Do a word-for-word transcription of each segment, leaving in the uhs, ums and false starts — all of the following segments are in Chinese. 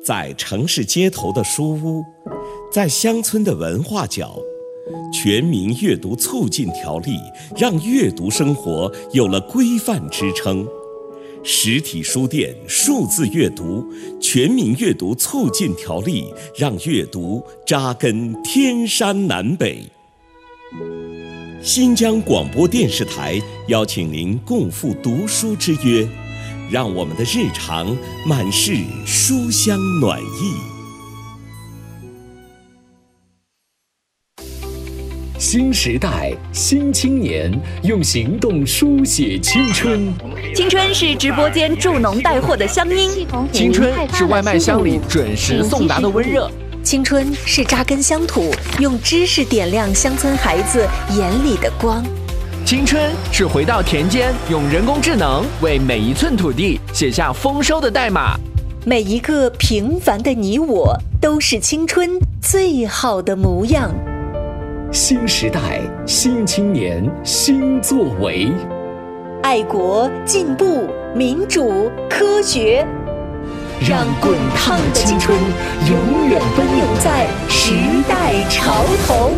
在城市街头的书屋，在乡村的文化角，全民阅读促进条例让阅读生活有了规范支撑。实体书店数字阅读全民阅读促进条例让阅读扎根天山南北。新疆广播电视台邀请您共赴读书之约，让我们的日常满是书香暖意。 新时代，新青年，用行动书写青春。 青春是直播间助农带货的乡音， 青春是外卖箱里准时送达的温热， 青春是扎根乡土，用知识点亮乡村孩子眼里的光。 青春是回到田间，用人工智能为每一寸土地写下丰收的代码。 每一个平凡的你我，都是青春最好的模样。 新时代，新青年，新作为， 爱国、进步、民主、科学，让滚烫的青春永远奔涌在时代潮头。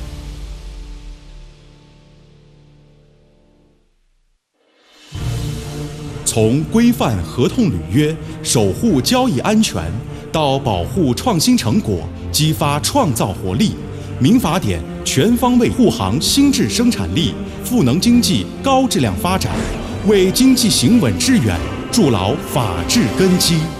从规范合同履约、守护交易安全，到保护创新成果、激发创造活力，民法典全方位护航新质生产力、赋能经济高质量发展，为经济行稳致远筑牢法治根基。